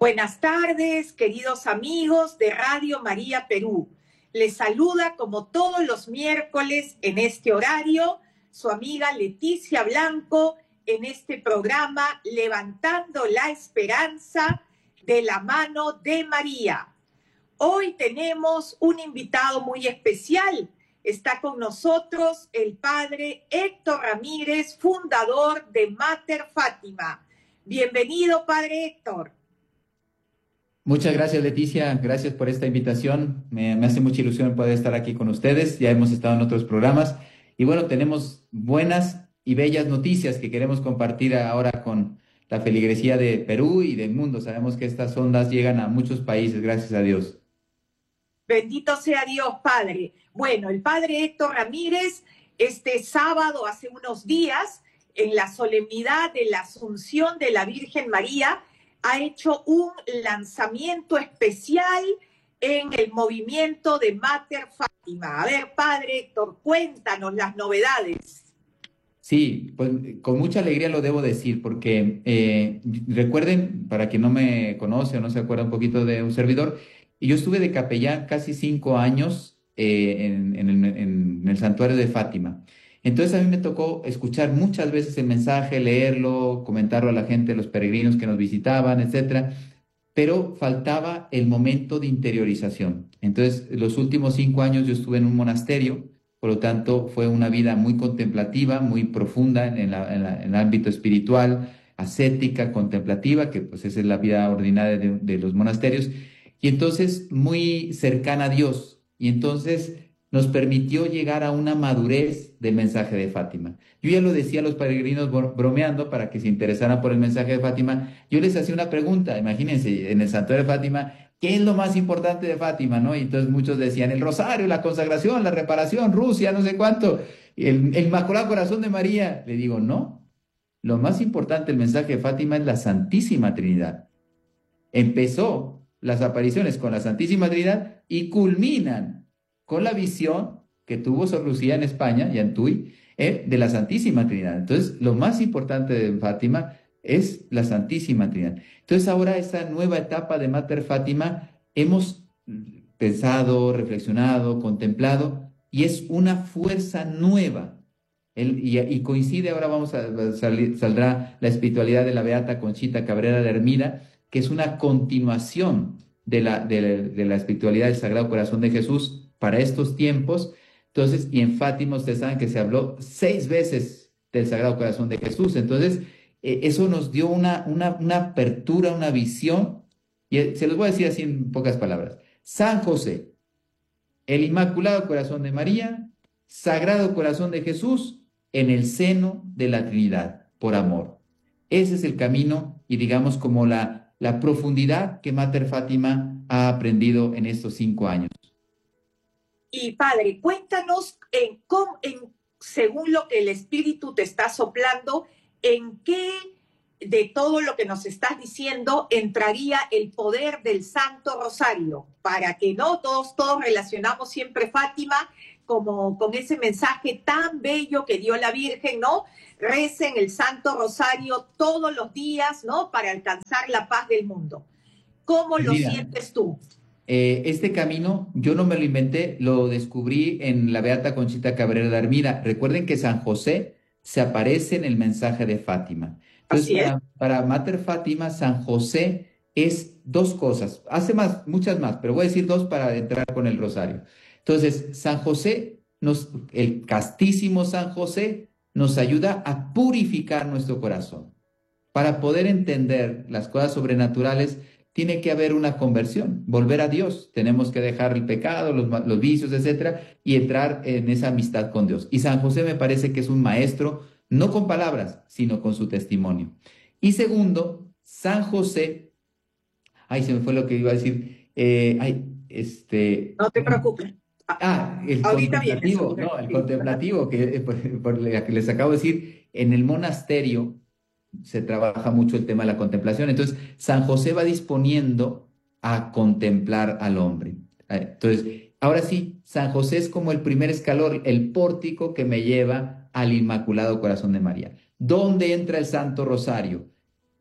Buenas tardes, queridos amigos de Radio María Perú. Les saluda como todos los miércoles en este horario su amiga Leticia Blanco en este programa Levantando la Esperanza de la mano de María. Hoy tenemos un invitado muy especial. Está con nosotros el padre Héctor Ramírez, fundador de Mater Fátima. Bienvenido, padre Héctor. Muchas gracias, Leticia. Gracias por esta invitación. Me hace mucha ilusión poder estar aquí con ustedes. Ya hemos estado en otros programas. Y bueno, tenemos buenas y bellas noticias que queremos compartir ahora con la feligresía de Perú y del mundo. Sabemos que estas ondas llegan a muchos países, gracias a Dios. Bendito sea Dios, Padre. Bueno, el Padre Héctor Ramírez, este sábado, hace unos días, en la solemnidad de la Asunción de la Virgen María, ha hecho un lanzamiento especial en el movimiento de Mater Fátima. A ver, Padre Héctor, cuéntanos las novedades. Sí, pues con mucha alegría lo debo decir, porque recuerden, para quien no me conoce o no se acuerda un poquito de un servidor, yo estuve de capellán casi 5 años en el santuario de Fátima. Entonces a mí me tocó escuchar muchas veces el mensaje, leerlo, comentarlo a la gente, los peregrinos que nos visitaban, etcétera, pero faltaba el momento de interiorización. Entonces, los últimos 5 años yo estuve en un monasterio, por lo tanto fue una vida muy contemplativa, muy profunda en el ámbito espiritual, ascética, contemplativa, que pues esa es la vida ordinaria de los monasterios, y entonces muy cercana a Dios, y entonces nos permitió llegar a una madurez del mensaje de Fátima. Yo ya lo decía a los peregrinos bromeando para que se interesaran por el mensaje de Fátima. Yo les hacía una pregunta, imagínense, en el santuario de Fátima, ¿qué es lo más importante de Fátima, no? Y entonces muchos decían, el rosario, la consagración, la reparación, Rusia, no sé cuánto, el Inmaculado Corazón de María. Le digo, no, lo más importante del mensaje de Fátima es la Santísima Trinidad. Empezó las apariciones con la Santísima Trinidad y culminan con la visión que tuvo Sor Lucía en España y en Tui, de la Santísima Trinidad. Entonces, lo más importante de Fátima es la Santísima Trinidad. Entonces, ahora esta nueva etapa de Mater Fátima, hemos pensado, reflexionado, contemplado, y es una fuerza nueva. Y coincide, ahora saldrá la espiritualidad de la Beata Conchita Cabrera de Hermida, que es una continuación de la espiritualidad del Sagrado Corazón de Jesús para estos tiempos. Entonces, y en Fátima ustedes saben que se habló 6 veces del Sagrado Corazón de Jesús. Entonces, eso nos dio una apertura, una visión, y se los voy a decir así en pocas palabras. San José, el Inmaculado Corazón de María, Sagrado Corazón de Jesús, en el seno de la Trinidad, por amor. Ese es el camino y digamos como la profundidad que Mater Fátima ha aprendido en estos 5 años. Y Padre, cuéntanos según lo que el Espíritu te está soplando, en qué de todo lo que nos estás diciendo entraría el poder del Santo Rosario, para que no todos relacionamos siempre Fátima como con ese mensaje tan bello que dio la Virgen, ¿no? Recen el Santo Rosario todos los días, ¿no? Para alcanzar la paz del mundo. ¿Cómo lo sientes tú? Este camino yo no me lo inventé, lo descubrí en la Beata Conchita Cabrera de Hermida. Recuerden que San José se aparece en el mensaje de Fátima. Entonces, para Mater Fátima, San José es 2 cosas. Hace muchas más, pero voy a decir 2 para entrar con el rosario. Entonces, San José, el castísimo San José, nos ayuda a purificar nuestro corazón. Para poder entender las cosas sobrenaturales, tiene que haber una conversión, volver a Dios. Tenemos que dejar el pecado, los vicios, etcétera, y entrar en esa amistad con Dios. Y San José me parece que es un maestro, no con palabras, sino con su testimonio. Y segundo, San José, se me fue lo que iba a decir. No te preocupes. El contemplativo, el contemplativo, que por la que les acabo de decir, en el monasterio se trabaja mucho el tema de la contemplación. Entonces, San José va disponiendo a contemplar al hombre. Entonces, ahora sí, San José es como el primer escalón, el pórtico que me lleva al Inmaculado Corazón de María. ¿Dónde entra el Santo Rosario?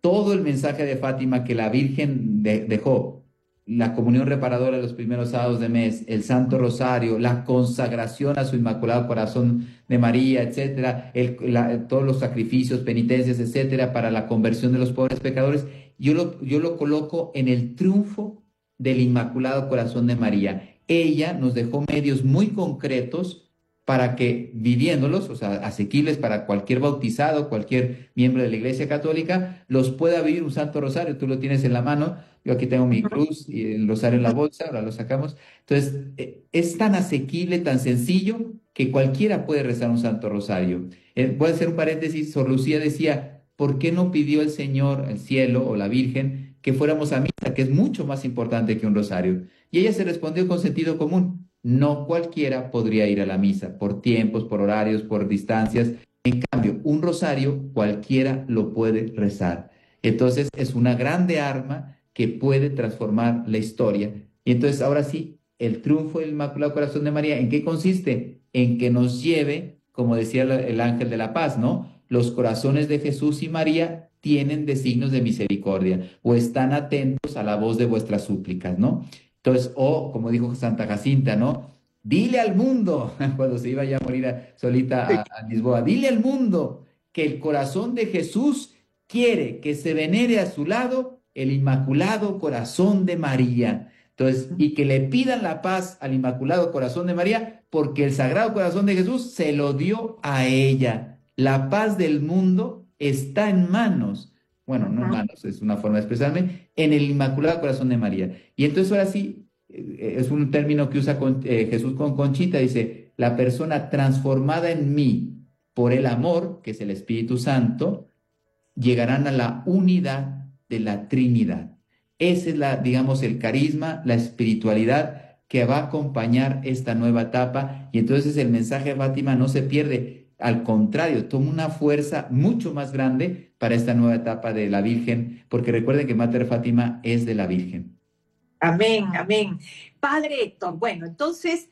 todo el mensaje de Fátima que la Virgen dejó, la comunión reparadora de los primeros sábados de mes, el Santo Rosario, la consagración a su Inmaculado Corazón de María, etcétera, todos los sacrificios, penitencias, etcétera, para la conversión de los pobres pecadores, yo lo coloco en el triunfo del Inmaculado Corazón de María. Ella nos dejó medios muy concretos para que viviéndolos, o sea, asequibles para cualquier bautizado, cualquier miembro de la Iglesia Católica, los pueda vivir un Santo Rosario. Tú lo tienes en la mano, yo aquí tengo mi cruz y el rosario en la bolsa, ahora lo sacamos. Entonces, es tan asequible, tan sencillo, que cualquiera puede rezar un Santo Rosario. Voy a hacer un paréntesis, Sor Lucía decía, ¿por qué no pidió el Señor, el cielo o la Virgen, que fuéramos a misa, que es mucho más importante que un rosario? Y ella se respondió con sentido común. No cualquiera podría ir a la misa, por tiempos, por horarios, por distancias. En cambio, un rosario cualquiera lo puede rezar. Entonces, es una grande arma que puede transformar la historia. Y entonces, ahora sí, el triunfo del Inmaculado Corazón de María, ¿en qué consiste? En que nos lleve, como decía el ángel de la paz, ¿no? Los corazones de Jesús y María tienen designios de misericordia o están atentos a la voz de vuestras súplicas, ¿no? Entonces, o como dijo Santa Jacinta, ¿no? Dile al mundo, cuando se iba ya a morir solita a Lisboa, dile al mundo que el corazón de Jesús quiere que se venere a su lado el Inmaculado Corazón de María. Entonces, y que le pidan la paz al Inmaculado Corazón de María, porque el Sagrado Corazón de Jesús se lo dio a ella. La paz del mundo está en manos, bueno, no en manos, es una forma de expresarme, en el Inmaculado Corazón de María. Y entonces ahora sí, es un término que usa Jesús con Conchita, dice, la persona transformada en mí por el amor, que es el Espíritu Santo, llegarán a la unidad de la Trinidad. Ese es digamos, el carisma, la espiritualidad que va a acompañar esta nueva etapa. Y entonces el mensaje de Fátima no se pierde. Al contrario, toma una fuerza mucho más grande para esta nueva etapa de la Virgen, porque recuerden que Mater Fátima es de la Virgen. Amén, amén. Padre Héctor, bueno, entonces,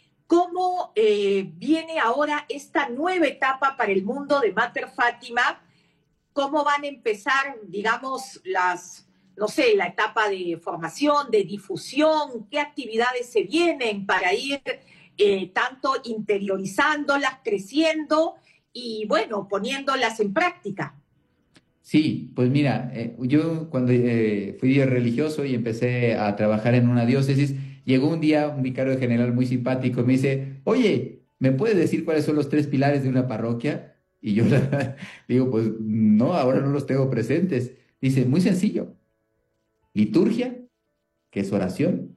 ¿cómo viene ahora esta nueva etapa para el mundo de Mater Fátima? ¿Cómo van a empezar, digamos, no sé, la etapa de formación, de difusión? ¿Qué actividades se vienen para ir tanto interiorizándolas, creciendo y, bueno, poniéndolas en práctica? Sí, pues mira, yo cuando fui religioso y empecé a trabajar en una diócesis, llegó un día un vicario general muy simpático y me dice, oye, ¿me puedes decir cuáles son los 3 pilares de una parroquia? Y yo digo, pues no, ahora no los tengo presentes. Dice, muy sencillo, liturgia, que es oración,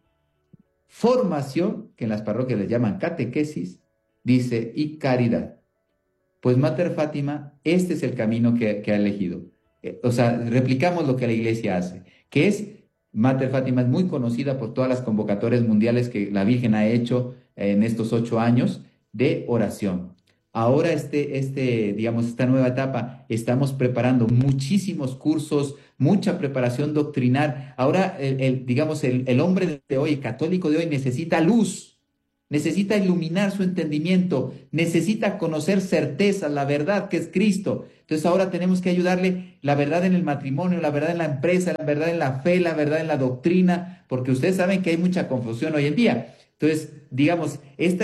formación, que en las parroquias les llaman catequesis, dice, y caridad. Pues Mater Fátima, este es el camino que ha elegido. O sea, replicamos lo que la Iglesia hace, que es, Mater Fátima es muy conocida por todas las convocatorias mundiales que la Virgen ha hecho en estos 8 años de oración. Ahora digamos, esta nueva etapa, estamos preparando muchísimos cursos, mucha preparación doctrinal. Ahora, digamos, el hombre de hoy, el católico de hoy, necesita luz, necesita iluminar su entendimiento, necesita conocer certeza, la verdad que es Cristo. Entonces ahora tenemos que ayudarle la verdad en el matrimonio, la verdad en la empresa, la verdad en la fe, la verdad en la doctrina, porque ustedes saben que hay mucha confusión hoy en día. Entonces, digamos,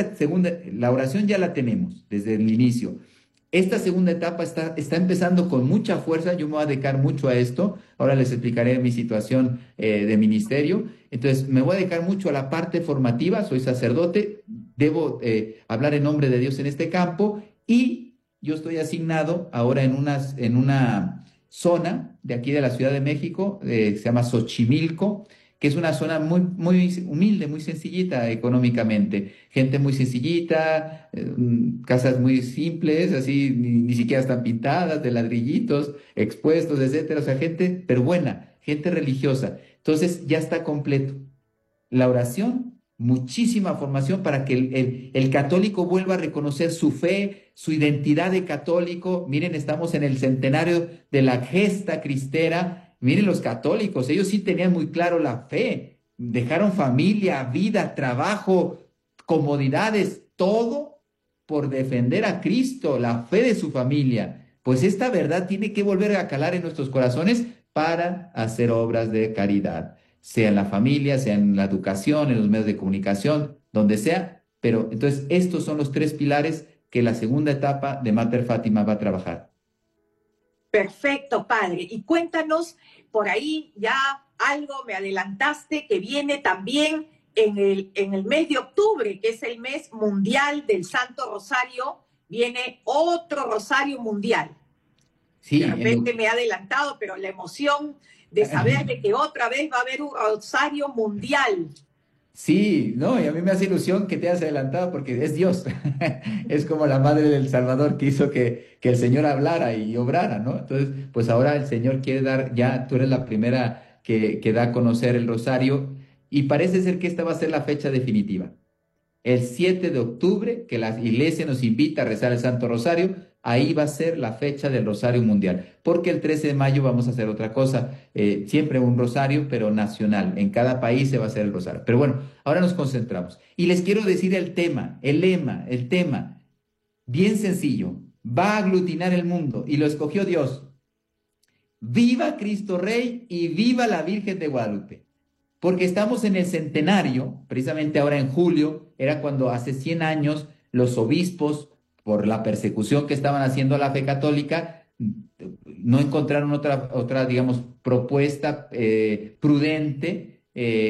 la oración ya la tenemos desde el inicio. Esta segunda etapa está empezando con mucha fuerza. Yo me voy a dedicar mucho a esto. Ahora les explicaré mi situación de ministerio. Entonces, me voy a dedicar mucho a la parte formativa. Soy sacerdote, debo hablar en nombre de Dios en este campo y yo estoy asignado ahora en una zona de aquí de la Ciudad de México, se llama Xochimilco, que es una zona muy, muy humilde, muy sencillita económicamente. Gente muy sencillita, casas muy simples, así, ni siquiera están pintadas, de ladrillitos, expuestos, etcétera. O sea, gente, pero buena, gente religiosa. Entonces, ya está completo. La oración, muchísima formación para que el católico vuelva a reconocer su fe, su identidad de católico. Miren, estamos en el centenario de la gesta cristera. Miren los católicos, ellos sí tenían muy claro la fe, dejaron familia, vida, trabajo, comodidades, todo por defender a Cristo, la fe de su familia. Pues esta verdad tiene que volver a calar en nuestros corazones para hacer obras de caridad, sea en la familia, sea en la educación, en los medios de comunicación, donde sea. Pero entonces estos son los tres pilares que la segunda etapa de Mater Fátima va a trabajar. Perfecto, padre. Y cuéntanos, por ahí ya algo me adelantaste que viene también en el mes de octubre, que es el mes mundial del Santo Rosario, viene otro Rosario mundial. Sí, De repente me he adelantado, pero la emoción de saber de que otra vez va a haber un Rosario mundial. Sí, no, y a mí me hace ilusión que te hayas adelantado porque es Dios. Es como la madre del Salvador que hizo que el Señor hablara y obrara, ¿no? Entonces, pues ahora el Señor quiere dar, ya tú eres la primera que da a conocer el rosario y parece ser que esta va a ser la fecha definitiva. El 7 de octubre, que la iglesia nos invita a rezar el Santo Rosario, ahí va a ser la fecha del Rosario Mundial, porque el 13 de mayo vamos a hacer otra cosa, siempre un rosario, pero nacional, en cada país se va a hacer el rosario. Pero bueno, ahora nos concentramos. Y les quiero decir el tema, el lema, el tema, bien sencillo, va a aglutinar el mundo y lo escogió Dios. Viva Cristo Rey y viva la Virgen de Guadalupe. Porque estamos en el centenario, precisamente ahora en julio, era cuando hace 100 años los obispos, por la persecución que estaban haciendo a la fe católica, no encontraron otra digamos, propuesta prudente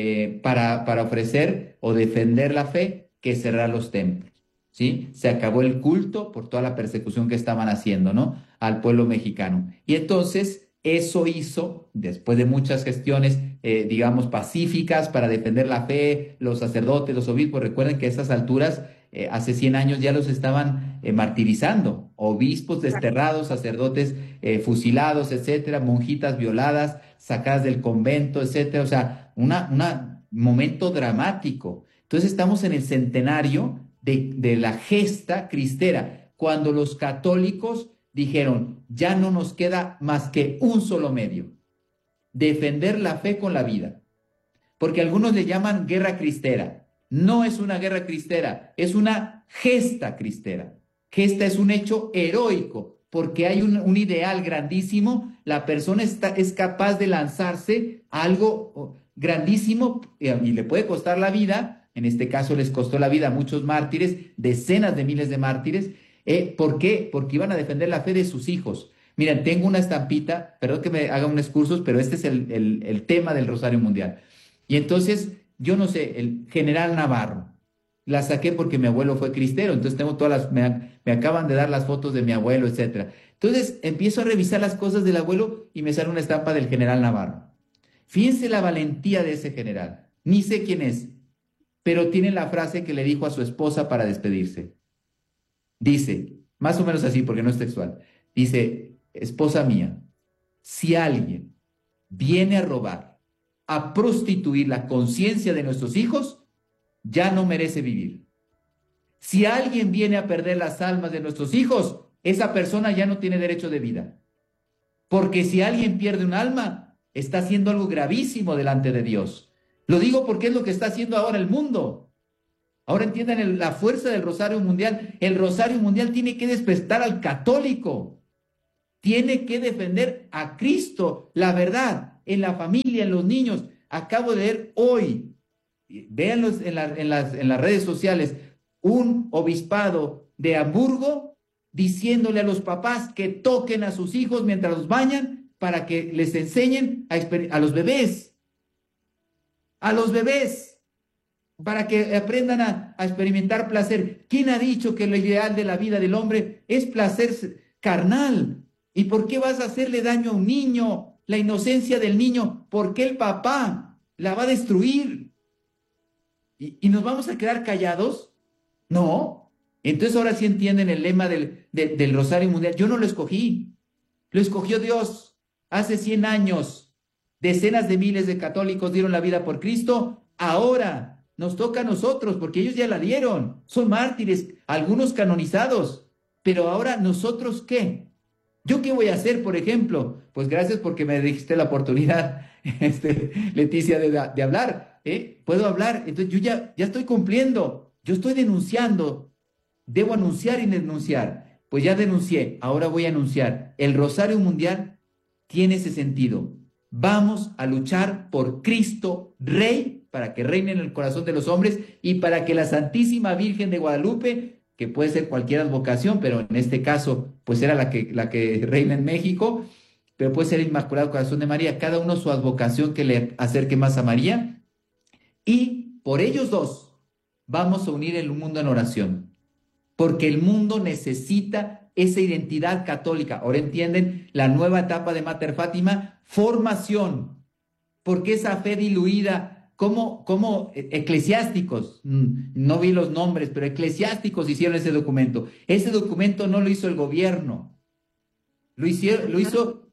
para ofrecer o defender la fe que cerrar los templos, ¿sí? Se acabó el culto por toda la persecución que estaban haciendo, ¿no? Al pueblo mexicano. Y entonces eso hizo, después de muchas gestiones, digamos, pacíficas para defender la fe, los sacerdotes, los obispos, recuerden que a esas alturas, hace 100 años ya los estaban martirizando, obispos desterrados, sacerdotes fusilados, etcétera, monjitas violadas, sacadas del convento, etcétera, o sea, un momento dramático. Entonces estamos en el centenario de la gesta cristera, cuando los católicos dijeron, ya no nos queda más que un solo medio, defender la fe con la vida. Porque algunos le llaman guerra cristera. No es una guerra cristera, es una gesta cristera. Gesta es un hecho heroico, porque hay un ideal grandísimo, la persona es capaz de lanzarse a algo grandísimo y le puede costar la vida. En este caso les costó la vida a muchos mártires, decenas de miles de mártires. ¿Por qué? Porque iban a defender la fe de sus hijos. Miren, tengo una estampita, perdón que me haga un excursus, pero este es el tema del Rosario Mundial. Y entonces, yo no sé, el general Navarro, la saqué porque mi abuelo fue cristero, entonces tengo me acaban de dar las fotos de mi abuelo, etcétera. Entonces, empiezo a revisar las cosas del abuelo y me sale una estampa del general Navarro. Fíjense la valentía de ese general. Ni sé quién es, pero tiene la frase que le dijo a su esposa para despedirse. Dice, más o menos así, porque no es textual, dice, esposa mía, si alguien viene a robar, a prostituir la conciencia de nuestros hijos, ya no merece vivir. Si alguien viene a perder las almas de nuestros hijos, esa persona ya no tiene derecho de vida. Porque si alguien pierde un alma, está haciendo algo gravísimo delante de Dios. Lo digo porque es lo que está haciendo ahora el mundo. Ahora entiendan la fuerza del Rosario Mundial. El Rosario Mundial tiene que despertar al católico. Tiene que defender a Cristo, la verdad, en la familia, en los niños. Acabo de leer hoy, véanlos en las redes sociales, un obispado de Hamburgo diciéndole a los papás que toquen a sus hijos mientras los bañan para que les enseñen a los bebés. A los bebés. Para que aprendan a experimentar placer. ¿Quién ha dicho que lo ideal de la vida del hombre es placer carnal? ¿Y por qué vas a hacerle daño a un niño? La inocencia del niño, ¿por qué el papá la va a destruir? ¿Y nos vamos a quedar callados? No. Entonces ahora sí entienden el lema del Rosario Mundial. Yo no lo escogí, lo escogió Dios. Hace 100 años, decenas de miles de católicos dieron la vida por Cristo. Ahora nos toca a nosotros, porque ellos ya la dieron. Son mártires, algunos canonizados. Pero ahora, ¿nosotros qué? ¿Yo qué voy a hacer, por ejemplo? Pues gracias porque me dijiste la oportunidad, Leticia, de hablar. Puedo hablar, entonces yo ya estoy cumpliendo. Yo estoy denunciando. Debo anunciar y denunciar. Pues ya denuncié, ahora voy a anunciar. El Rosario Mundial tiene ese sentido. Vamos a luchar por Cristo Rey, para que reine en el corazón de los hombres y para que la Santísima Virgen de Guadalupe, que puede ser cualquier advocación, pero en este caso, pues era la que reina en México, pero puede ser Inmaculado Corazón de María, cada uno su advocación que le acerque más a María, y por ellos dos vamos a unir el mundo en oración, porque el mundo necesita esa identidad católica. Ahora entienden la nueva etapa de Mater Fátima, formación, porque esa fe diluida, como eclesiásticos, no vi los nombres, pero eclesiásticos hicieron ese documento. Ese documento no lo hizo el gobierno, lo hizo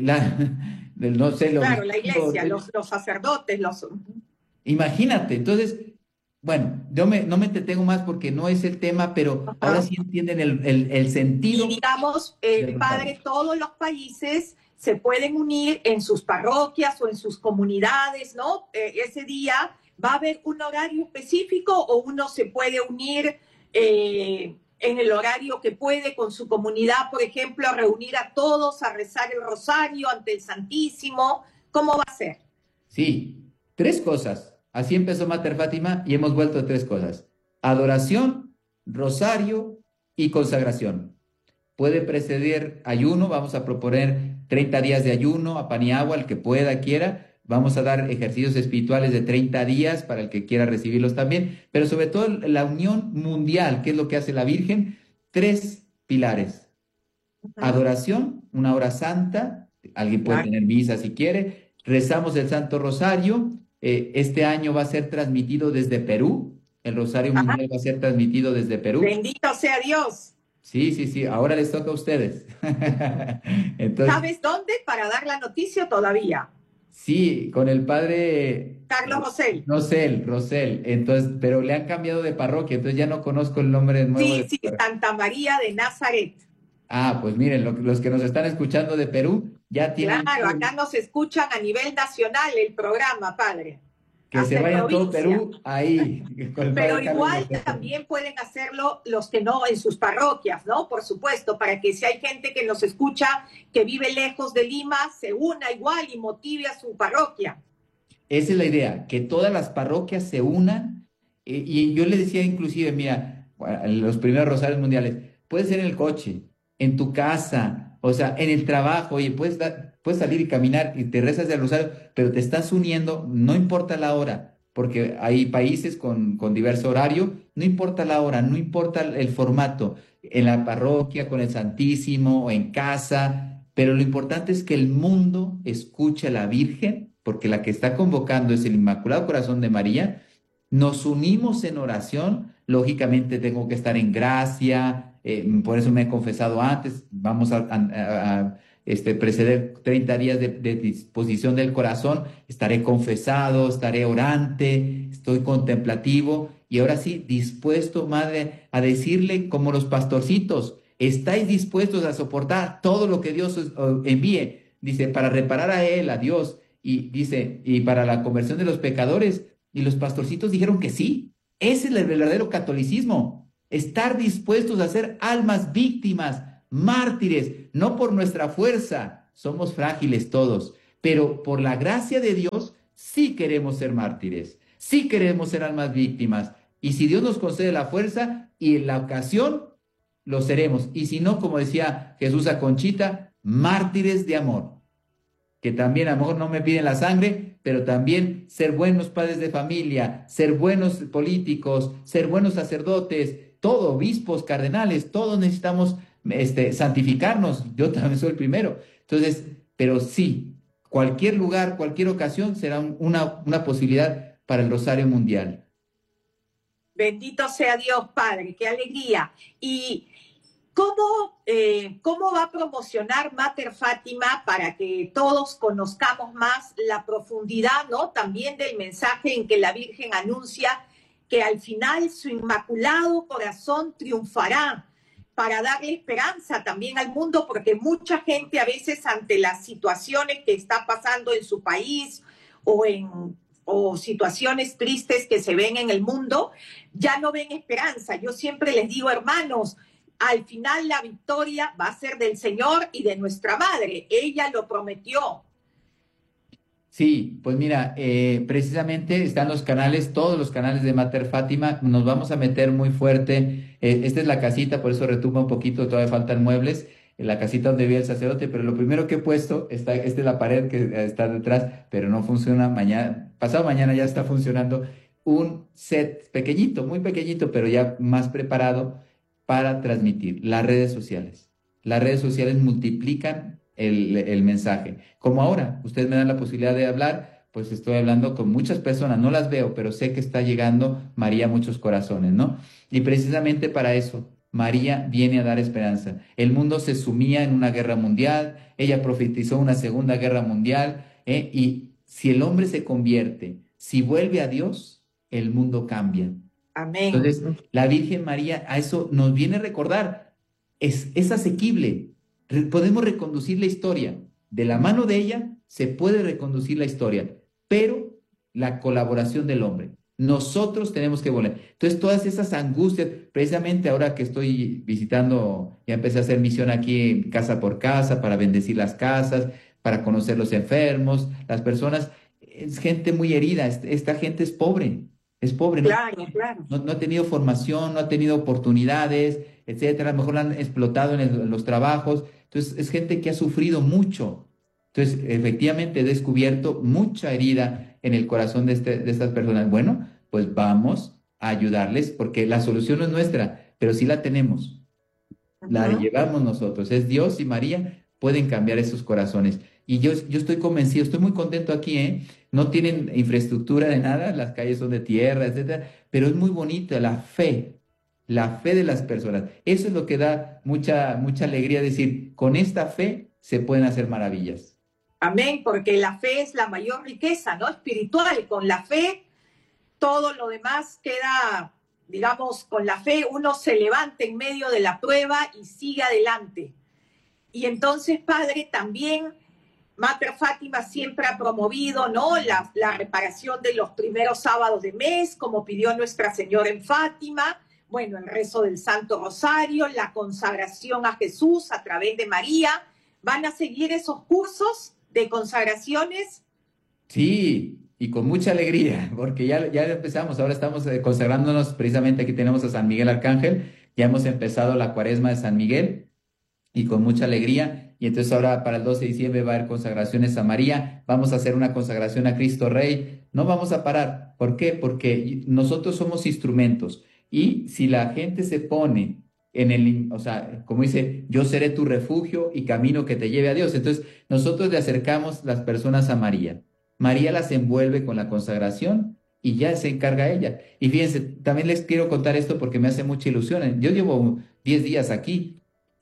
no sé, Claro, la iglesia, los sacerdotes, Imagínate, entonces, bueno, no me entretengo más porque no es el tema, pero ahora Ajá. sí entienden el Y sentido digamos, del rosario. padre, todos los países se pueden unir en sus parroquias o en sus comunidades, ¿no? Ese día va a haber un horario específico o uno se puede unir en el horario que puede con su comunidad, por ejemplo, a reunir a todos a rezar el rosario ante el Santísimo. ¿Cómo va a ser? Sí, tres cosas. Así empezó Mater Fátima y hemos vuelto a tres cosas: adoración, rosario y consagración. Puede preceder ayuno, vamos a proponer 30 días de ayuno a pan y agua, el que pueda, quiera. Vamos a dar ejercicios espirituales de 30 días para el que quiera recibirlos también, pero sobre todo la unión mundial, que es lo que hace la Virgen. Tres pilares: Ujú. adoración, una hora santa, alguien puede Claro. tener misa si quiere, rezamos el Santo Rosario, este año va a ser transmitido desde Perú, el Rosario Ajá. Mundial va a ser transmitido desde Perú. Bendito sea Dios. Sí, sí, sí, ahora les toca a ustedes. Entonces, ¿Sabes dónde? Para dar la noticia todavía. sí, con el padre Carlos Rosell. Rosel, entonces, pero le han cambiado de parroquia, entonces ya no conozco el nombre nuevo Sí, de su sí, parroquia. Santa María de Nazaret. Ah, pues miren, los que nos están escuchando de Perú ya tienen Claro, acá nos escuchan a nivel nacional el programa, padre, que se hasta en vayan todo provincia. Perú ahí con el Pero padre Carlos igual Rosel. también pueden hacerlo los que no en sus parroquias, ¿no? Por supuesto, para que si hay gente que nos escucha que vive lejos de Lima, se una igual y motive a su parroquia. Esa es la idea, que todas las parroquias se unan. Y yo le decía inclusive, mira, bueno, los primeros rosarios mundiales, puede ser en el coche, en tu casa, o sea, en el trabajo, oye, puedes salir y caminar y te rezas el rosario, pero te estás uniendo, no importa la hora, porque hay países con diverso horario, no importa la hora, no importa el formato, en la parroquia, con el Santísimo, o en casa, pero lo importante es que el mundo escuche a la Virgen, porque la que está convocando es el Inmaculado Corazón de María. Nos unimos en oración, lógicamente tengo que estar en gracia, por eso me he confesado antes, vamos preceder 30 días de disposición del corazón, estaré confesado, estaré orante, estoy contemplativo y ahora sí, dispuesto, Madre, a decirle como los pastorcitos: ¿estáis dispuestos a soportar todo lo que Dios os envíe? Dice, para reparar a Él, a Dios, y dice, y para la conversión de los pecadores. Y los pastorcitos dijeron que sí. Ese es el verdadero catolicismo. Estar dispuestos a ser almas víctimas, mártires, no por nuestra fuerza. Somos frágiles todos, pero por la gracia de Dios sí queremos ser mártires, sí queremos ser almas víctimas. Y si Dios nos concede la fuerza y en la ocasión, lo seremos. Y si no, como decía Jesús a Conchita, mártires de amor, que también a lo mejor no me piden la sangre, pero también ser buenos padres de familia, ser buenos políticos, ser buenos sacerdotes, todos, obispos, cardenales, todos necesitamos santificarnos. Yo también soy el primero. Entonces, pero sí, cualquier lugar, cualquier ocasión será una posibilidad para el Rosario Mundial. Bendito sea Dios, Padre, qué alegría. ¿Y cómo va a promocionar Mater Fátima para que todos conozcamos más la profundidad, ¿no? También del mensaje en que la Virgen anuncia que al final su inmaculado corazón triunfará, para darle esperanza también al mundo, porque mucha gente a veces ante las situaciones que está pasando en su país o o situaciones tristes que se ven en el mundo, ya no ven esperanza. Yo siempre les digo, hermanos, al final la victoria va a ser del Señor y de nuestra Madre. Ella lo prometió. Sí, pues mira, precisamente están los canales, todos los canales de Mater Fátima, nos vamos a meter muy fuerte. Esta es la casita, por eso retumba un poquito, todavía faltan muebles, la casita donde vive el sacerdote, pero lo primero que he puesto, esta es la pared que está detrás, pero no funciona, mañana, pasado mañana ya está funcionando, un set pequeñito, muy pequeñito, pero ya más preparado para transmitir las redes sociales. Las redes sociales multiplican el mensaje. Como ahora, ustedes me dan la posibilidad de hablar, pues estoy hablando con muchas personas, no las veo, pero sé que está llegando María a muchos corazones, ¿no? Y precisamente para eso, María viene a dar esperanza. El mundo se sumía en una guerra mundial, ella profetizó una segunda guerra mundial, y si el hombre se convierte, si vuelve a Dios, el mundo cambia. Amén. Entonces, la Virgen María a eso nos viene a recordar, es asequible. Podemos reconducir la historia. De la mano de ella se puede reconducir la historia, pero la colaboración del hombre. Nosotros tenemos que volver. Entonces, todas esas angustias, precisamente ahora que estoy visitando, ya empecé a hacer misión aquí casa por casa para bendecir las casas, para conocer los enfermos, las personas, es gente muy herida, esta gente es pobre, no Claro, claro. no ha tenido formación, no ha tenido oportunidades, etcétera. A lo mejor la han explotado en los trabajos. Entonces, es gente que ha sufrido mucho. Entonces, efectivamente, he descubierto mucha herida en el corazón de estas personas. Bueno, pues vamos a ayudarles porque la solución no es nuestra, pero sí la tenemos. La Ujú. llevamos nosotros. Es Dios y María pueden cambiar esos corazones. Y yo estoy convencido, estoy muy contento aquí, ¿eh? No tienen infraestructura de nada, las calles son de tierra, etcétera, pero es muy bonito la fe de las personas. Eso es lo que da mucha alegría decir, con esta fe se pueden hacer maravillas. Amén, porque la fe es la mayor riqueza, ¿no? Espiritual. Con la fe, todo lo demás queda, digamos, con la fe uno se levanta en medio de la prueba y sigue adelante. Y entonces, Padre, también Mater Fátima siempre ha promovido, ¿no?, la reparación de los primeros sábados de mes, como pidió Nuestra Señora en Fátima, bueno, el rezo del Santo Rosario, la consagración a Jesús a través de María. ¿Van a seguir esos cursos de consagraciones? Sí, y con mucha alegría, porque ya empezamos, ahora estamos consagrándonos, precisamente aquí tenemos a San Miguel Arcángel, ya hemos empezado la cuaresma de San Miguel y con mucha alegría. Y entonces ahora para el 12 de diciembre va a haber consagraciones a María, vamos a hacer una consagración a Cristo Rey, no vamos a parar. ¿Por qué? Porque nosotros somos instrumentos y si la gente se pone o sea, como dice, yo seré tu refugio y camino que te lleve a Dios. Entonces nosotros le acercamos las personas a María. María las envuelve con la consagración y ya se encarga ella. Y fíjense, también les quiero contar esto porque me hace mucha ilusión. Yo llevo 10 días aquí.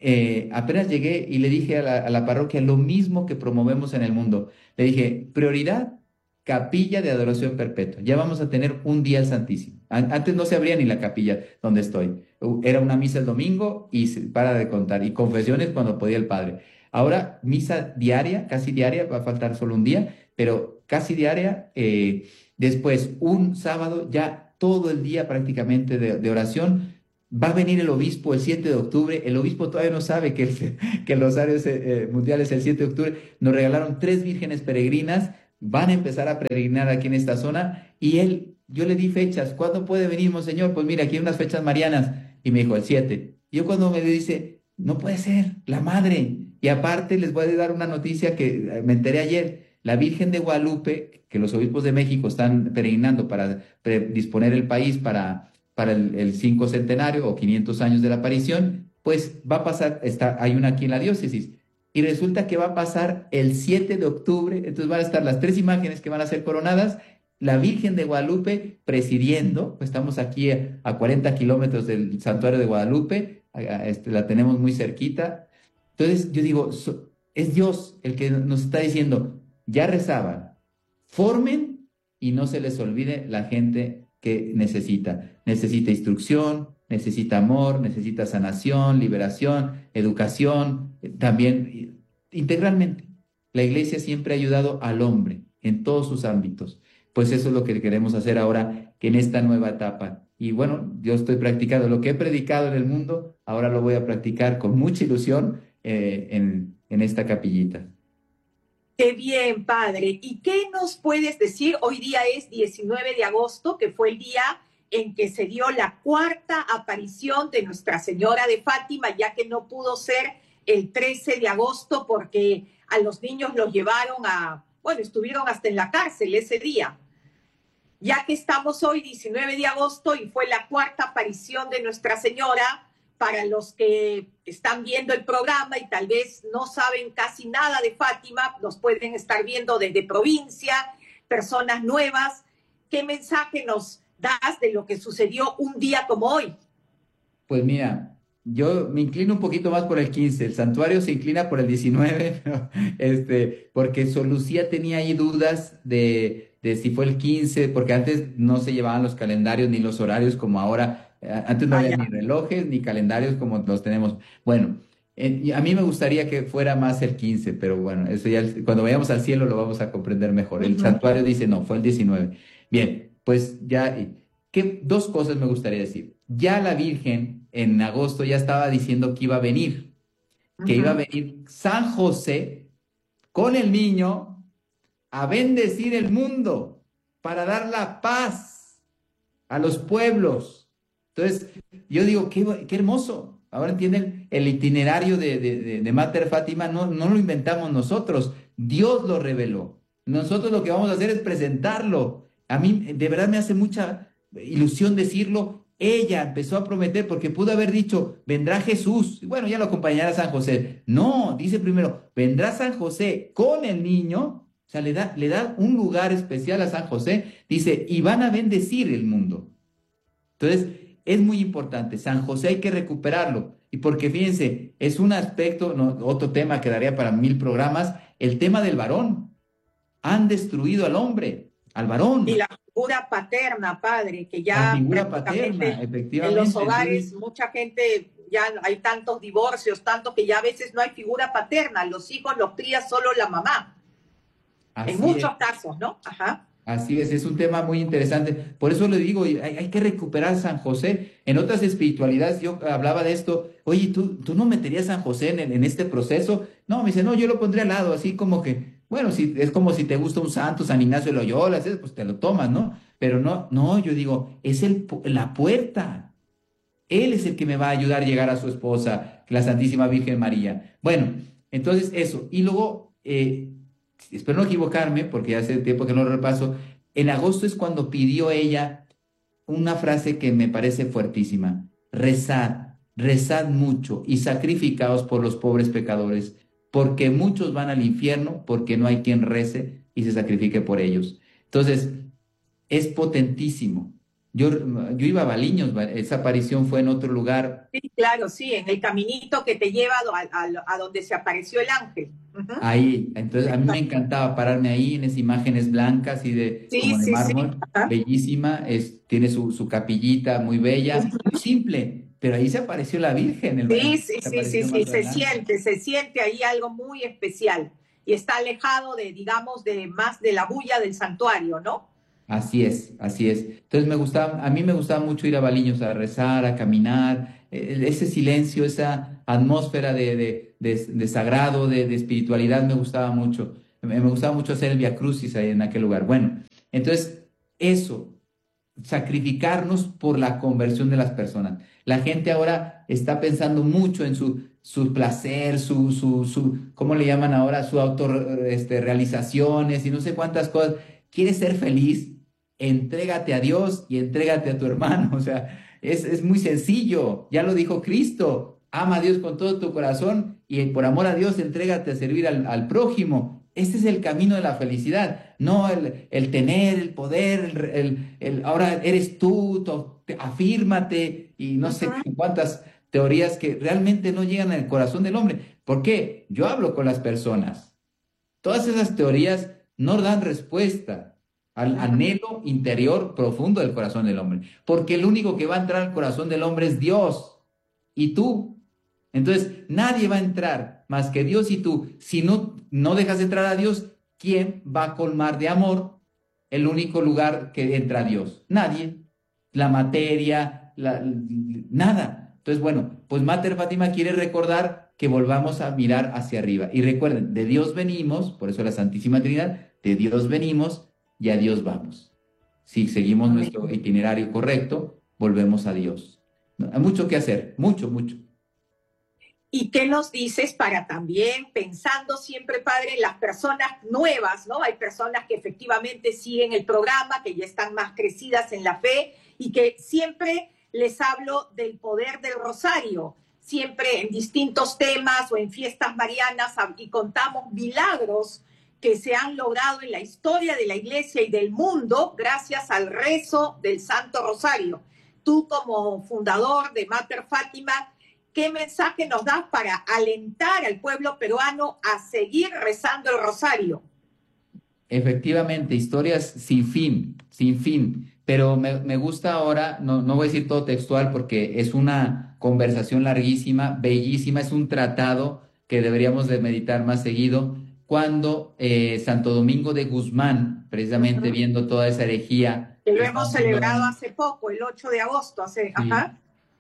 Apenas llegué y le dije a la parroquia lo mismo que promovemos en el mundo. Le dije, prioridad, capilla de adoración perpetua. Ya vamos a tener un día al Santísimo. Antes no se abría ni la capilla donde estoy. Era una misa el domingo y se para de contar. Y confesiones cuando podía el padre. Ahora, misa diaria, casi diaria, va a faltar solo un día, pero casi diaria. Después, un sábado, ya todo el día prácticamente de oración. Va a venir el obispo el 7 de octubre. El obispo todavía no sabe que el Rosario Mundial es el 7 de octubre. Nos regalaron 3 vírgenes peregrinas. Van a empezar a peregrinar aquí en esta zona. Y yo le di fechas. ¿Cuándo puede venir, monseñor? Pues mira, aquí hay unas fechas marianas. Y me dijo el 7. Yo cuando me dice, no puede ser, la madre. Y aparte les voy a dar una noticia que me enteré ayer. La Virgen de Guadalupe, que los obispos de México están peregrinando para disponer el país para el 5 centenario o 500 años de la aparición, pues va a pasar, hay una aquí en la diócesis, y resulta que va a pasar el 7 de octubre, entonces van a estar las 3 imágenes que van a ser coronadas, la Virgen de Guadalupe presidiendo, pues estamos aquí a 40 kilómetros del santuario de Guadalupe, la tenemos muy cerquita. Entonces yo digo, es Dios el que nos está diciendo, ya rezaban, formen y no se les olvide la gente que necesita instrucción, necesita amor, necesita sanación, liberación, educación, también integralmente. La iglesia siempre ha ayudado al hombre en todos sus ámbitos. Pues eso es lo que queremos hacer ahora, que en esta nueva etapa. Y bueno, yo estoy practicando lo que he predicado en el mundo, ahora lo voy a practicar con mucha ilusión en esta capillita. Qué bien, padre. ¿Y qué nos puedes decir? Hoy día es 19 de agosto, que fue el día en que se dio la cuarta aparición de Nuestra Señora de Fátima, ya que no pudo ser el 13 de agosto porque a los niños los llevaron bueno, estuvieron hasta en la cárcel ese día. Ya que estamos hoy 19 de agosto y fue la cuarta aparición de Nuestra Señora, para los que están viendo el programa y tal vez no saben casi nada de Fátima, nos pueden estar viendo desde provincia, personas nuevas. ¿Qué mensaje nos das de lo que sucedió un día como hoy? Pues mira, yo me inclino un poquito más por el 15. El santuario se inclina por el 19, pero, porque Sor Lucía tenía ahí dudas de si fue el 15, porque antes no se llevaban los calendarios ni los horarios como ahora. Antes no había ni relojes ni calendarios como los tenemos. Bueno, y a mí me gustaría que fuera más el 15, pero bueno, eso ya cuando vayamos al cielo lo vamos a comprender mejor. El santuario dice no, fue el 19. Bien, pues ya, dos cosas me gustaría decir. Ya la Virgen en agosto ya estaba diciendo que iba a venir, que iba a venir San José con el niño a bendecir el mundo para dar la paz a los pueblos. Entonces, yo digo, qué hermoso. Ahora entienden, el itinerario de Mater Fátima no lo inventamos nosotros, Dios lo reveló. Nosotros lo que vamos a hacer es presentarlo. A mí de verdad me hace mucha ilusión decirlo. Ella empezó a prometer porque pudo haber dicho, vendrá Jesús. Bueno, ya lo acompañará San José. No, dice primero, vendrá San José con el niño. O sea, le da un lugar especial a San José. Dice, y van a bendecir el mundo. Entonces, es muy importante. San José hay que recuperarlo. Y porque fíjense, es un aspecto, otro tema que daría para 1000 programas, el tema del varón. Han destruido al hombre, al varón. Y la figura paterna, padre, que ya la figura paterna, efectivamente. En los hogares, mucha gente, ya hay tantos divorcios, tanto que ya a veces no hay figura paterna. Los hijos los cría solo la mamá. Así en muchos casos, ¿no? Ajá. Así es un tema muy interesante. Por eso le digo, hay que recuperar a San José. En otras espiritualidades yo hablaba de esto. Oye, ¿tú no meterías a San José en este proceso? No, me dice, no, yo lo pondría al lado, así como que, bueno, es como si te gusta un santo, San Ignacio de Loyola, pues te lo tomas, ¿no? Pero no, yo digo, es la puerta. Él es el que me va a ayudar a llegar a su esposa, la Santísima Virgen María. Bueno, entonces eso. Y luego, espero no equivocarme, porque hace tiempo que no lo repaso, en agosto es cuando pidió ella una frase que me parece fuertísima. Rezad mucho y sacrificaos por los pobres pecadores, porque muchos van al infierno, porque no hay quien rece y se sacrifique por ellos. Entonces, es potentísimo. Yo iba a Baliños, esa aparición fue en otro lugar. Sí, claro, sí, en el caminito que te lleva a donde se apareció el ángel. Ahí, entonces a mí me encantaba pararme ahí en esas imágenes blancas y como de mármol, bellísima, tiene su capillita muy bella, muy simple, pero ahí se apareció la Virgen. Sí, se siente ahí algo muy especial y está alejado digamos, más de la bulla del santuario, ¿no? Así es. Entonces a mí me gustaba mucho ir a Baliños a rezar, a caminar, ese silencio, esa atmósfera de sagrado, de espiritualidad me gustaba mucho. Me gustaba mucho hacer el Via Crucis ahí en aquel lugar. Bueno, entonces eso, sacrificarnos por la conversión de las personas. La gente ahora está pensando mucho en su placer, ¿cómo le llaman ahora? Su realizaciones y no sé cuántas cosas. ¿Quieres ser feliz? Entrégate a Dios y entrégate a tu hermano. O sea, es muy sencillo. Ya lo dijo Cristo. Ama a Dios con todo tu corazón y por amor a Dios entrégate a servir al prójimo. Este es el camino de la felicidad. No el tener, el poder, ahora eres tú, afírmate y no sé cuántas teorías que realmente no llegan al corazón del hombre. ¿Por qué? Yo hablo con las personas. Todas esas teorías no dan respuesta al anhelo interior profundo del corazón del hombre, porque el único que va a entrar al corazón del hombre es Dios y tú. Entonces, nadie va a entrar más que Dios y tú. Si no dejas entrar a Dios, ¿quién va a colmar de amor el único lugar que entra Dios? Nadie. La materia, nada. Entonces, bueno, pues Mater Fátima quiere recordar que volvamos a mirar hacia arriba. Y recuerden, de Dios venimos, por eso la Santísima Trinidad, de Dios venimos y a Dios vamos. Si seguimos Amén. nuestro itinerario correcto, volvemos a Dios. Hay mucho que hacer, mucho, mucho. ¿Y qué nos dices para también, pensando siempre, Padre, en las personas nuevas, ¿no? Hay personas que efectivamente siguen el programa, que ya están más crecidas en la fe y que siempre les hablo del poder del rosario, siempre en distintos temas o en fiestas marianas y contamos milagros que se han logrado en la historia de la Iglesia y del mundo gracias al rezo del Santo Rosario. Tú como fundador de Mater Fátima, ¿qué mensaje nos das para alentar al pueblo peruano a seguir rezando el rosario? Efectivamente, historias sin fin, sin fin. Pero me gusta ahora, no voy a decir todo textual porque es una conversación larguísima, bellísima, es un tratado que deberíamos de meditar más seguido. Cuando Santo Domingo de Guzmán, precisamente viendo toda esa herejía Que que lo estaban hemos celebrado promoviendo, hace poco, el 8 de agosto. sí,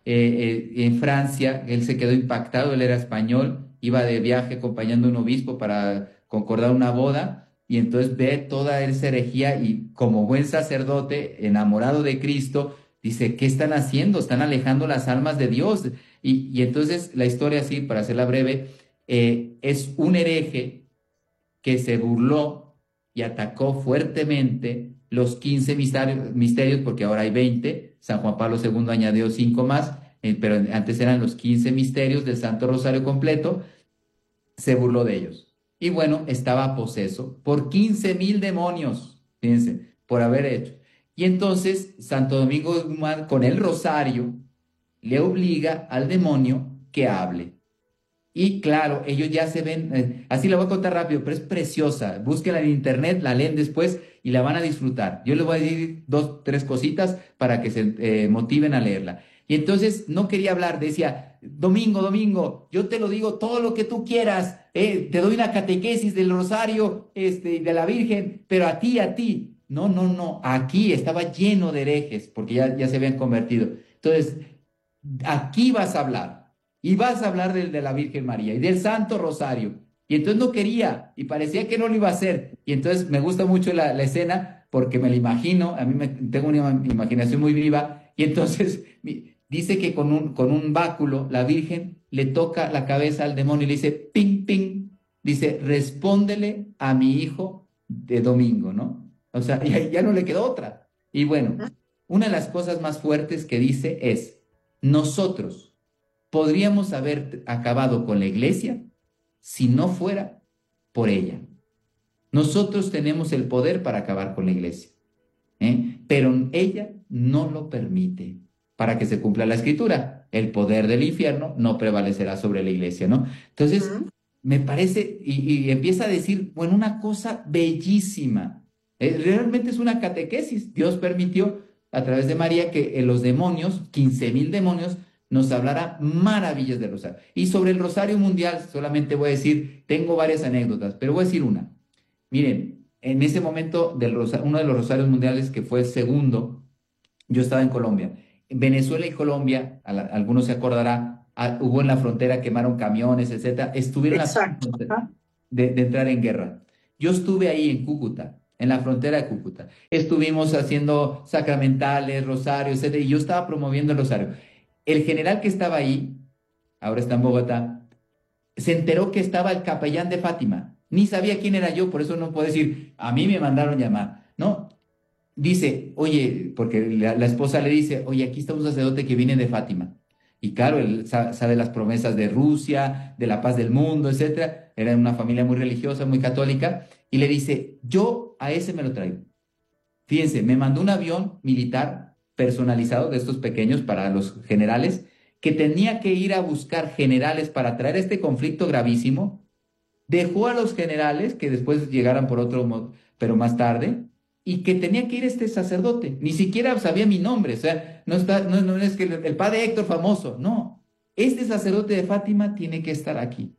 en Francia, él se quedó impactado, él era español, iba de viaje acompañando a un obispo para concordar una boda, y entonces ve toda esa herejía y como buen sacerdote, enamorado de Cristo, dice, ¿qué están haciendo? Están alejando las almas de Dios. Y entonces la historia, así, para hacerla breve, es un hereje que se burló y atacó fuertemente los 15 misterios, porque ahora hay 20. San Juan Pablo II añadió 5 más, pero antes eran los 15 misterios del Santo Rosario completo. Se burló de ellos. Y bueno, estaba poseso por 15,000 demonios, fíjense, por haber hecho. Y entonces Santo Domingo de Guzmán, con el rosario, le obliga al demonio que hable. Y claro, ellos ya se ven, así la voy a contar rápido, pero es preciosa. Búsquenla en internet, la leen después y la van a disfrutar. Yo les voy a decir 2, 3 cositas para que se motiven a leerla. Y entonces no quería hablar, decía, Domingo, Domingo, yo te lo digo todo lo que tú quieras, te doy una catequesis del Rosario, de la Virgen, pero a ti. No, no, no, aquí estaba lleno de herejes porque ya se habían convertido. Entonces, aquí vas a hablar. Y vas a hablar de la Virgen María y del Santo Rosario. Y entonces no quería y parecía que no lo iba a hacer. Y entonces me gusta mucho la escena porque me la imagino, tengo una imaginación muy viva. Y entonces dice que con un báculo la Virgen le toca la cabeza al demonio y le dice, ping, ping. Dice, respóndele a mi hijo de Domingo, ¿no? O sea, ya no le quedó otra. Y bueno, una de las cosas más fuertes que dice es, nosotros podríamos haber acabado con la iglesia si no fuera por ella. Nosotros tenemos el poder para acabar con la iglesia, pero ella no lo permite para que se cumpla la escritura. El poder del infierno no prevalecerá sobre la iglesia, ¿no? Entonces, me parece, y empieza a decir, bueno, una cosa bellísima. Realmente es una catequesis. Dios permitió a través de María que los demonios, 15,000 demonios, nos hablará maravillas del rosario. Y sobre el rosario mundial, solamente voy a decir, tengo varias anécdotas, pero voy a decir una. Miren, en ese momento, uno de los rosarios mundiales, que fue el segundo, yo estaba en Colombia. En Venezuela y Colombia, algunos se acordará, hubo en la frontera, quemaron camiones, etcétera. Estuvieron a punto de entrar en guerra. Yo estuve ahí en Cúcuta, en la frontera de Cúcuta. Estuvimos haciendo sacramentales, rosarios, etcétera, y yo estaba promoviendo el rosario. El general que estaba ahí, ahora está en Bogotá, se enteró que estaba el capellán de Fátima. Ni sabía quién era yo, por eso no puedo decir, a mí me mandaron llamar. No, dice, oye, porque la esposa le dice, oye, aquí está un sacerdote que viene de Fátima. Y claro, él sabe las promesas de Rusia, de la paz del mundo, etcétera. Era una familia muy religiosa, muy católica. Y le dice, yo a ese me lo traigo. Fíjense, me mandó un avión militar personalizado de estos pequeños para los generales, que tenía que ir a buscar generales para traer este conflicto gravísimo. Dejó a los generales, que después llegaran por otro, pero más tarde, y que tenía que ir este sacerdote. Ni siquiera sabía mi nombre, o sea, no es que el padre Héctor famoso, no. Este sacerdote de Fátima tiene que estar aquí.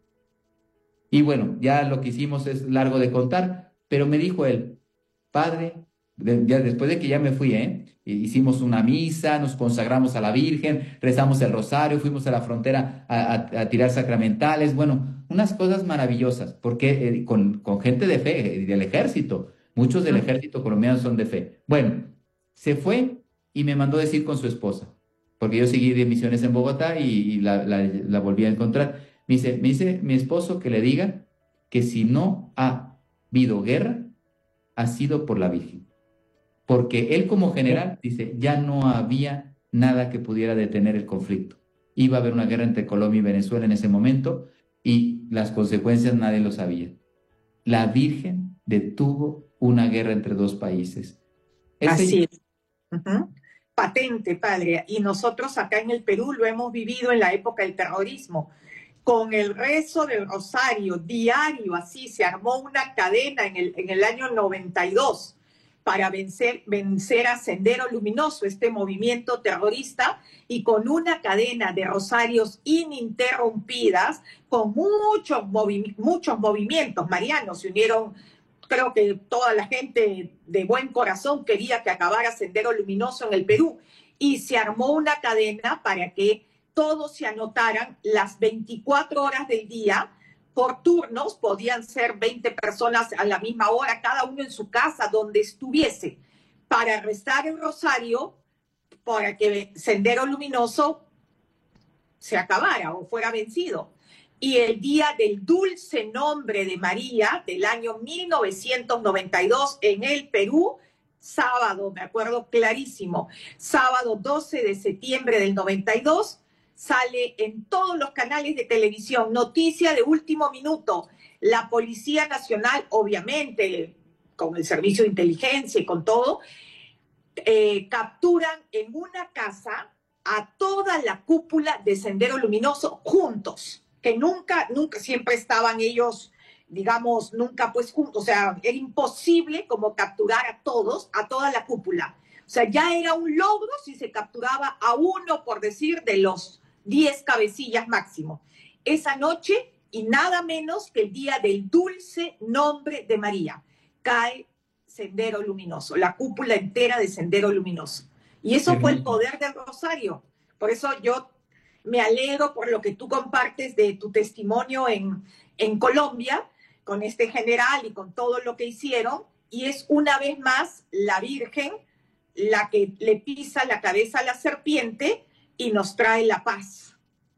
Y bueno, ya lo que hicimos es largo de contar, pero me dijo él, padre, ya después de que ya me fui, hicimos una misa, nos consagramos a la Virgen, rezamos el rosario, fuimos a la frontera a tirar sacramentales, bueno, unas cosas maravillosas, porque con gente de fe, del ejército, muchos del ejército colombiano son de fe. Bueno, se fue y me mandó decir con su esposa, porque yo seguí de misiones en Bogotá y la volví a encontrar. Me dice mi esposo que le diga que si no ha habido guerra, ha sido por la Virgen. Porque él como general dice, ya no había nada que pudiera detener el conflicto. Iba a haber una guerra entre Colombia y Venezuela en ese momento y las consecuencias nadie lo sabía. La Virgen detuvo una guerra entre dos países. Así es. Patente, padre. Y nosotros acá en el Perú lo hemos vivido en la época del terrorismo. Con el rezo del rosario diario, así se armó una cadena en el año 92 para vencer a Sendero Luminoso, este movimiento terrorista, y con una cadena de rosarios ininterrumpidas, con muchos movimientos marianos. Se unieron, creo que toda la gente de buen corazón quería que acabara Sendero Luminoso en el Perú, y se armó una cadena para que todos se anotaran las 24 horas del día por turnos, podían ser 20 personas a la misma hora, cada uno en su casa, donde estuviese, para rezar el rosario, para que Sendero Luminoso se acabara o fuera vencido. Y el día del dulce nombre de María, del año 1992, en el Perú, sábado, me acuerdo clarísimo, sábado 12 de septiembre del 92, sale en todos los canales de televisión, noticia de último minuto. La Policía Nacional, obviamente, con el servicio de inteligencia y con todo, capturan en una casa a toda la cúpula de Sendero Luminoso juntos, que nunca, siempre estaban ellos, digamos, nunca pues juntos, o sea, era imposible como capturar a todos, a toda la cúpula. O sea, ya era un logro si se capturaba a uno, por decir, de los 10 cabecillas máximo. Esa noche, y nada menos que el día del dulce nombre de María, cae Sendero Luminoso, la cúpula entera de Sendero Luminoso. Y eso fue el poder del rosario. Por eso yo me alegro por lo que tú compartes de tu testimonio en Colombia, con este general y con todo lo que hicieron. Y es una vez más la Virgen la que le pisa la cabeza a la serpiente y nos trae la paz.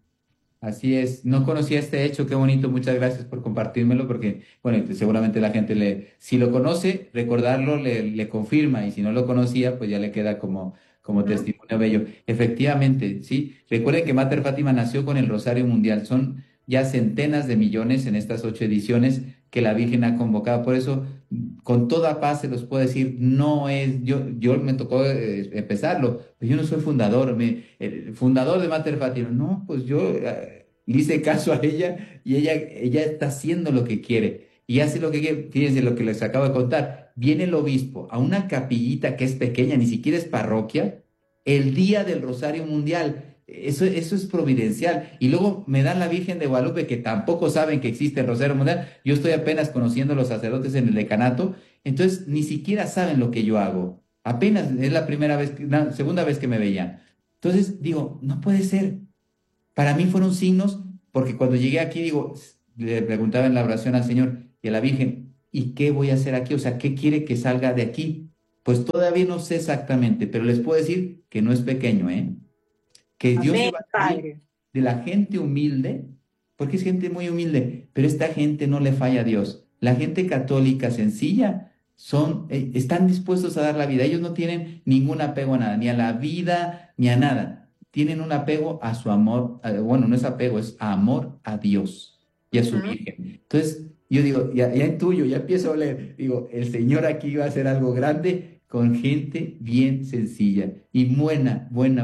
Así es, no conocía este hecho, qué bonito, muchas gracias por compartírmelo, porque, bueno, seguramente la gente si lo conoce, recordarlo le confirma, y si no lo conocía, pues ya le queda como testimonio bello. Efectivamente, sí, recuerden que Mater Fátima nació con el Rosario Mundial, son ya centenas de millones en estas 8 ediciones que la Virgen ha convocado, por eso, con toda paz se los puedo decir, no es, yo me tocó empezarlo, pero yo no soy fundador, el fundador de Mater Fátima, no, pues yo le hice caso a ella y ella está haciendo lo que quiere y hace lo que quiere. Fíjense lo que les acabo de contar, viene el obispo a una capillita que es pequeña, ni siquiera es parroquia, el día del Rosario Mundial. Eso es providencial. Y luego me dan la Virgen de Guadalupe, que tampoco saben que existe el Rosario Mundial. Yo estoy apenas conociendo a los sacerdotes en el decanato, entonces ni siquiera saben lo que yo hago. Apenas es la segunda vez que me veían. Entonces digo, no puede ser. Para mí fueron signos, porque cuando llegué aquí, le preguntaba en la oración al Señor y a la Virgen, ¿y qué voy a hacer aquí? O sea, ¿qué quiere que salga de aquí? Pues todavía no sé exactamente, pero les puedo decir que no es pequeño, ¿eh? Que Dios se va a servir de la gente humilde, porque es gente muy humilde, pero esta gente no le falla a Dios. La gente católica sencilla están dispuestos a dar la vida. Ellos no tienen ningún apego a nada, ni a la vida, ni a nada. Tienen un apego a su amor, bueno, no es apego, es amor a Dios y a su Virgen. Entonces, yo digo, ya intuyo, ya empiezo a leer, digo, el Señor aquí va a hacer algo grande con gente bien sencilla y buena.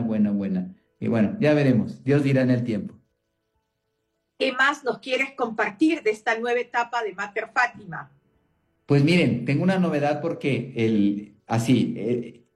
Y bueno, ya veremos. Dios dirá en el tiempo. ¿Qué más nos quieres compartir de esta nueva etapa de Mater Fátima? Pues miren, tengo una novedad porque